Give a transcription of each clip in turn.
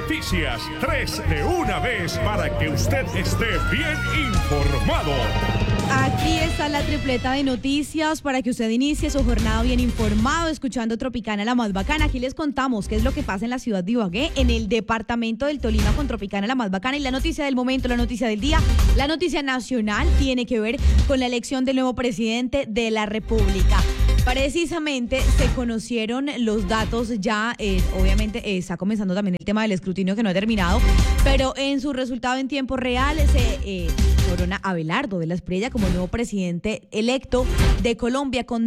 noticias, 3 de una vez para que usted esté bien informado. Aquí está la tripleta de noticias para que usted inicie su jornada bien informado, escuchando Tropicana, la más bacana. Aquí les contamos qué es lo que pasa en la ciudad de Ibagué, en el departamento del Tolima, con Tropicana, la más bacana. Y la noticia del momento, la noticia del día, la noticia nacional, tiene que ver con la elección del nuevo presidente de la República. Precisamente se conocieron los datos ya, obviamente está comenzando también el tema del escrutinio que no ha terminado, pero en su resultado en tiempo real se corona a Abelardo de la Espriella como nuevo presidente electo de Colombia con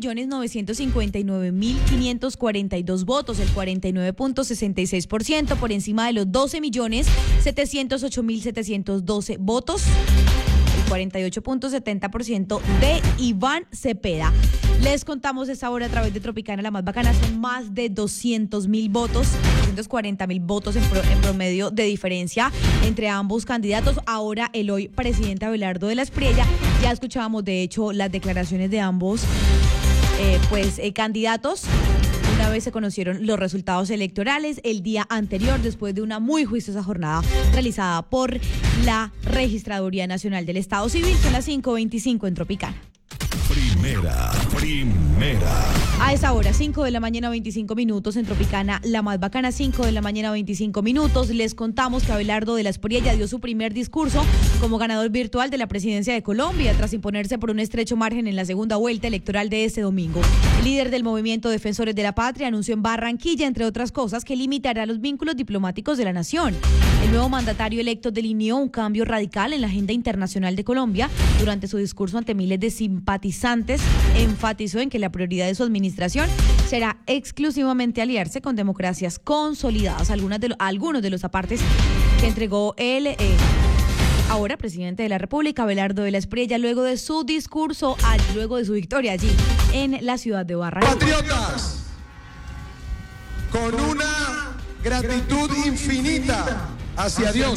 12.959.542 votos, el 49.66%, por encima de los 12.708.712 votos. 48.70% de Iván Cepeda. Les contamos esta hora a través de Tropicana, la más bacana. Son más de 200.000 votos, 240.000 votos en promedio de diferencia entre ambos candidatos. Ahora el hoy presidente Abelardo de la Espriella, ya escuchábamos de hecho las declaraciones de ambos candidatos. Una vez se conocieron los resultados electorales el día anterior, después de una muy juiciosa jornada realizada por la Registraduría Nacional del Estado Civil. Son las 5:25 en Tropicana. Primera. A esa hora, 5 de la mañana, 25 minutos en Tropicana, la más bacana, 5 de la mañana, 25 minutos. Les contamos que Abelardo de la Espriella dio su primer discurso como ganador virtual de la presidencia de Colombia, tras imponerse por un estrecho margen en la segunda vuelta electoral de este domingo. El líder del movimiento Defensores de la Patria anunció en Barranquilla, entre otras cosas, que limitará los vínculos diplomáticos de la nación. El nuevo mandatario electo delineó un cambio radical en la agenda internacional de Colombia. Durante su discurso ante miles de simpatizantes, enfatizó en que la prioridad de su administración será exclusivamente aliarse con democracias consolidadas. Algunos de los apartes que entregó el ahora presidente de la República, Abelardo de la Espriella, luego de su discurso, luego de su victoria allí en la ciudad de Barranquilla. Patriotas, con una gratitud infinita hacia Dios,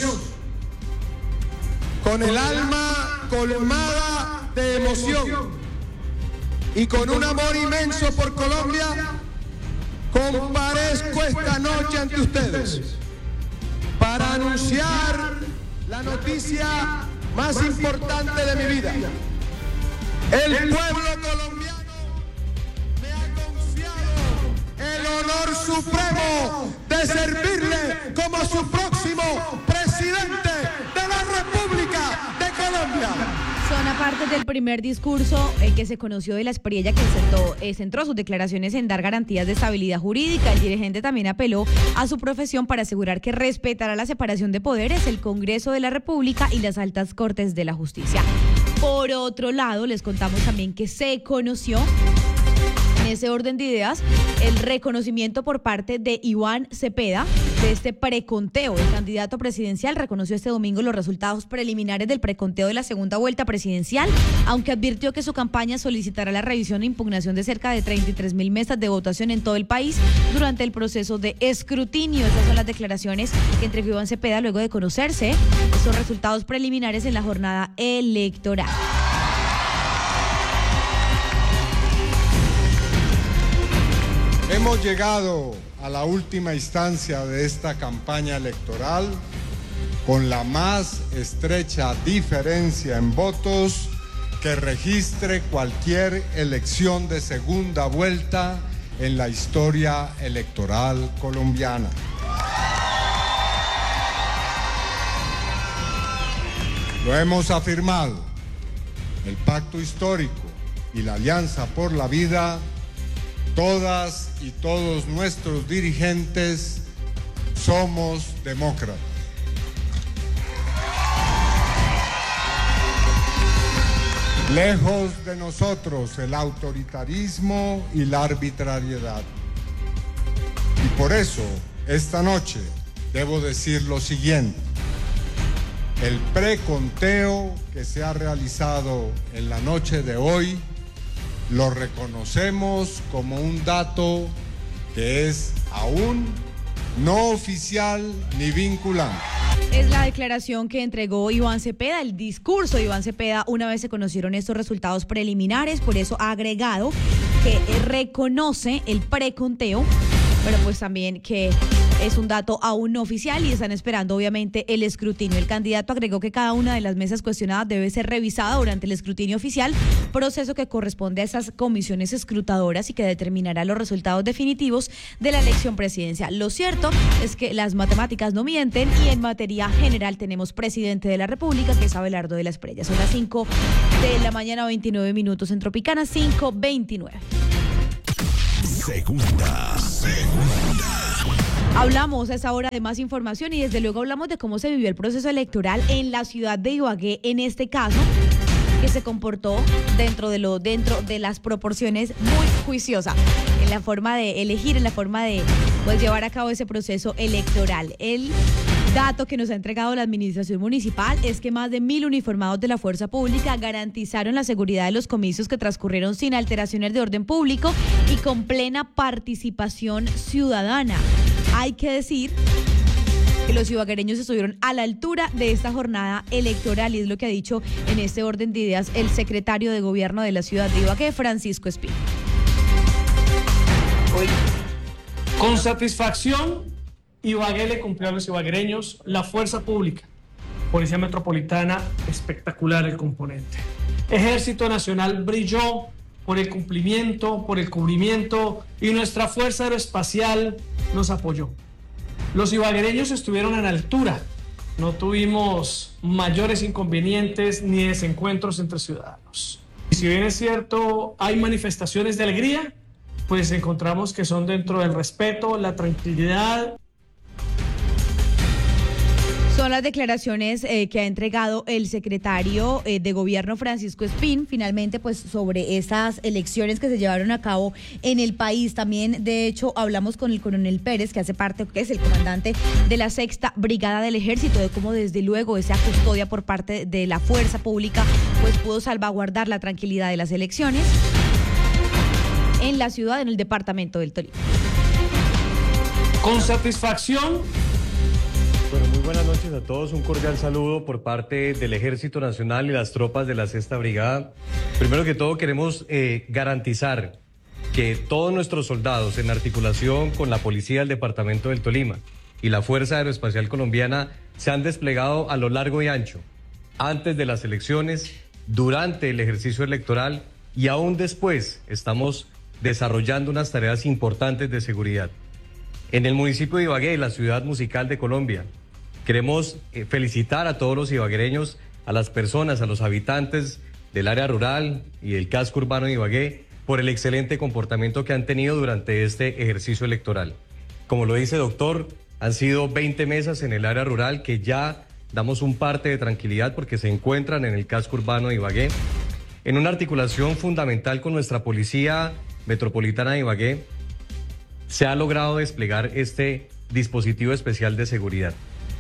con el alma colmada de emoción y con un amor inmenso por Colombia, comparezco esta noche ante ustedes para anunciar la noticia más importante de mi vida. El pueblo colombiano me ha confiado el honor supremo de servirle como su próximo presidente de la República de Colombia. Son aparte del primer discurso que se conoció de la Espriella, que centró sus declaraciones en dar garantías de estabilidad jurídica. El dirigente también apeló a su profesión para asegurar que respetará la separación de poderes, el Congreso de la República y las altas cortes de la justicia. Por otro lado, les contamos también que se conoció, en ese orden de ideas, el reconocimiento por parte de Iván Cepeda de este preconteo. El candidato presidencial reconoció este domingo los resultados preliminares del preconteo de la segunda vuelta presidencial, aunque advirtió que su campaña solicitará la revisión e impugnación de cerca de 33.000 mesas de votación en todo el país durante el proceso de escrutinio. Estas son las declaraciones que entregó Iván Cepeda luego de conocerse esos resultados preliminares en la jornada electoral. Hemos llegado a la última instancia de esta campaña electoral con la más estrecha diferencia en votos que registre cualquier elección de segunda vuelta en la historia electoral colombiana. Lo hemos afirmado, el pacto histórico y la alianza por la vida. Todas y todos nuestros dirigentes somos demócratas. Lejos de nosotros el autoritarismo y la arbitrariedad. Y por eso, esta noche, debo decir lo siguiente. El preconteo que se ha realizado en la noche de hoy lo reconocemos como un dato que es aún no oficial ni vinculante. Es la declaración que entregó Iván Cepeda, el discurso de Iván Cepeda una vez se conocieron estos resultados preliminares. Por eso ha agregado que reconoce el preconteo, pero pues también que Es un dato aún no oficial y están esperando obviamente el escrutinio. El candidato agregó que cada una de las mesas cuestionadas debe ser revisada durante el escrutinio oficial, proceso que corresponde a esas comisiones escrutadoras y que determinará los resultados definitivos de la elección presidencial. Lo cierto es que las matemáticas no mienten y en materia general tenemos presidente de la República, que es Abelardo de la Espriella. Son las 5 de la mañana, 29 minutos en Tropicana, 5:29. Segunda. Hablamos a esa hora de más información y desde luego hablamos de cómo se vivió el proceso electoral en la ciudad de Ibagué, en este caso, que se comportó dentro de las proporciones muy juiciosa en la forma de elegir, en la forma de llevar a cabo ese proceso electoral. El dato que nos ha entregado la administración municipal es que más de 1.000 uniformados de la fuerza pública garantizaron la seguridad de los comicios que transcurrieron sin alteraciones de orden público y con plena participación ciudadana. Hay que decir que los ibaguereños estuvieron a la altura de esta jornada electoral y es lo que ha dicho en este orden de ideas el secretario de gobierno de la ciudad de Ibagué, Francisco Espino. Con satisfacción, Ibagué le cumplió a los ibaguereños la fuerza pública. Policía Metropolitana, espectacular el componente. Ejército Nacional brilló por el cumplimiento, por el cubrimiento y nuestra Fuerza Aeroespacial nos apoyó. Los ibaguereños estuvieron a la altura, no tuvimos mayores inconvenientes ni desencuentros entre ciudadanos. Y si bien es cierto, hay manifestaciones de alegría, pues encontramos que son dentro del respeto, la tranquilidad. Son las declaraciones que ha entregado el secretario de gobierno Francisco Espín, finalmente pues sobre esas elecciones que se llevaron a cabo en el país. También de hecho hablamos con el coronel Pérez, que es el comandante de la 6ª Brigada del Ejército, de cómo desde luego esa custodia por parte de la fuerza pública pues pudo salvaguardar la tranquilidad de las elecciones en la ciudad, en el departamento del Tolima. Con satisfacción. Bueno, muy buenas noches a todos. Un cordial saludo por parte del Ejército Nacional y las tropas de la 6ª Brigada. Primero que todo queremos garantizar que todos nuestros soldados, en articulación con la Policía del Departamento del Tolima y la Fuerza Aeroespacial Colombiana, se han desplegado a lo largo y ancho, antes de las elecciones, durante el ejercicio electoral y aún después estamos desarrollando unas tareas importantes de seguridad. En el municipio de Ibagué, la ciudad musical de Colombia, queremos felicitar a todos los ibaguereños, a las personas, a los habitantes del área rural y del casco urbano de Ibagué por el excelente comportamiento que han tenido durante este ejercicio electoral. Como lo dice el doctor, han sido 20 mesas en el área rural que ya damos un parte de tranquilidad porque se encuentran en el casco urbano de Ibagué, en una articulación fundamental con nuestra Policía Metropolitana de Ibagué. Se ha logrado desplegar este dispositivo especial de seguridad.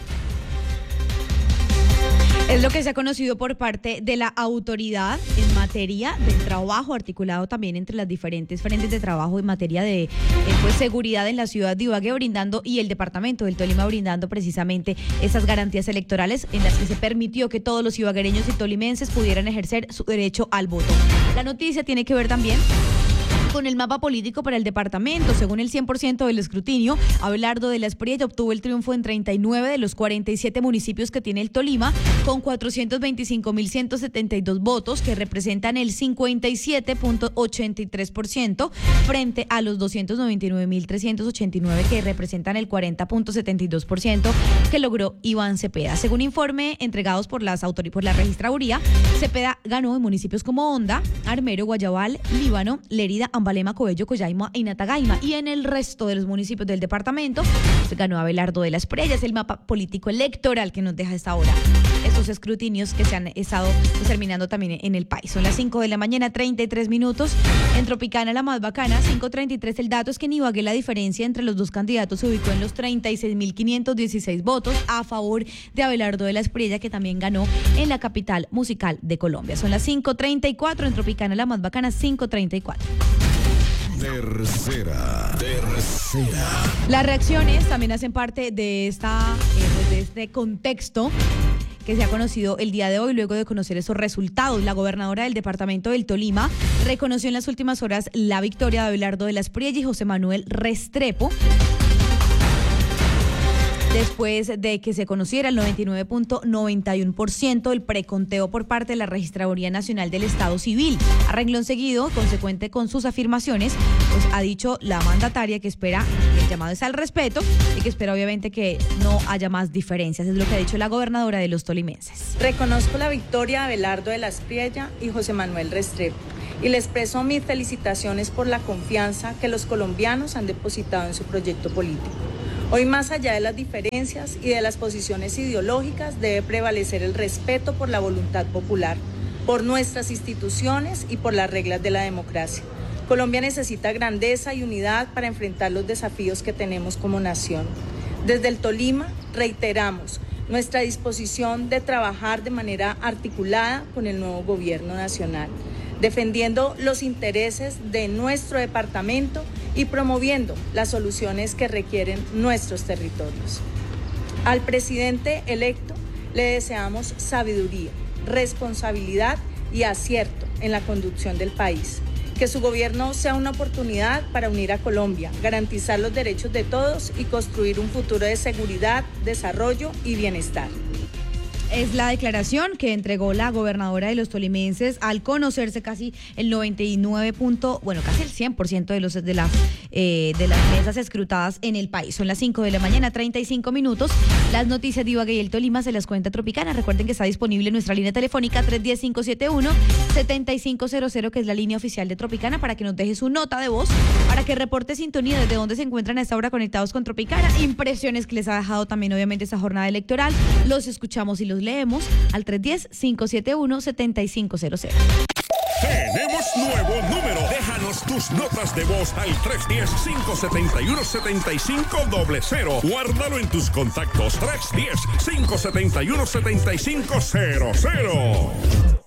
Es lo que se ha conocido por parte de la autoridad en materia del trabajo, articulado también entre las diferentes frentes de trabajo en materia de seguridad en la ciudad de Ibagué, brindando, y el departamento del Tolima brindando precisamente esas garantías electorales en las que se permitió que todos los ibaguereños y tolimenses pudieran ejercer su derecho al voto. La noticia tiene que ver también con el mapa político para el departamento. Según el 100% del escrutinio, Abelardo de la Espriella obtuvo el triunfo en 39 de los 47 municipios que tiene el Tolima, con 425.172 votos, que representan el 57.83%, frente a los 299.389 que representan el 40.72% que logró Iván Cepeda. Según informe entregados por la registraduría, Cepeda ganó en municipios como Honda, Armero, Guayabal, Líbano, Lérida, Ambalema, Coello, Coyaima y Natagaima, y en el resto de los municipios del departamento se ganó Abelardo de la Espriella. Es el mapa político electoral que nos deja esta hora estos escrutinios que se han estado terminando también en el país. Son las 5 de la mañana, 33 minutos. En Tropicana, la más bacana, 5:33. El dato es que en Ibagué la diferencia entre los dos candidatos se ubicó en los 36.516 votos a favor de Abelardo de la Espriella, que también ganó en la capital musical de Colombia. Son las 5:34 en Tropicana, la más bacana, 5:34. Tercera. Las reacciones también hacen parte de este contexto que se ha conocido el día de hoy luego de conocer esos resultados. La gobernadora del departamento del Tolima reconoció en las últimas horas la victoria de Abelardo de la Espriella y José Manuel Restrepo después de que se conociera el 99.91% del preconteo por parte de la Registraduría Nacional del Estado Civil. A renglón seguido, consecuente con sus afirmaciones, pues ha dicho la mandataria que espera, el llamado es al respeto y que espera obviamente que no haya más diferencias. Es lo que ha dicho la gobernadora de los tolimenses. Reconozco la victoria de Abelardo de la Espriella y José Manuel Restrepo y le expreso mis felicitaciones por la confianza que los colombianos han depositado en su proyecto político. Hoy, más allá de las diferencias y de las posiciones ideológicas, debe prevalecer el respeto por la voluntad popular, por nuestras instituciones y por las reglas de la democracia. Colombia necesita grandeza y unidad para enfrentar los desafíos que tenemos como nación. Desde el Tolima reiteramos nuestra disposición de trabajar de manera articulada con el nuevo gobierno nacional, defendiendo los intereses de nuestro departamento y promoviendo las soluciones que requieren nuestros territorios. Al presidente electo le deseamos sabiduría, responsabilidad y acierto en la conducción del país. Que su gobierno sea una oportunidad para unir a Colombia, garantizar los derechos de todos y construir un futuro de seguridad, desarrollo y bienestar. Es la declaración que entregó la gobernadora de los tolimenses al conocerse casi el casi el 100% de las mesas escrutadas en el país. Son las 5 de la mañana, 35 minutos. Las noticias de Ibagué y el Tolima se las cuenta Tropicana. Recuerden que está disponible nuestra línea telefónica 310-571-7500, que es la línea oficial de Tropicana, para que nos deje su nota de voz, para que reporte sintonía desde donde se encuentran a esta hora conectados con Tropicana. Impresiones que les ha dejado también obviamente esta jornada electoral. Los escuchamos y los leemos al 310-571-7500. Tenemos nuevo número. Déjanos tus notas de voz al 310-571-7500. Guárdalo en tus contactos. 310-571-7500.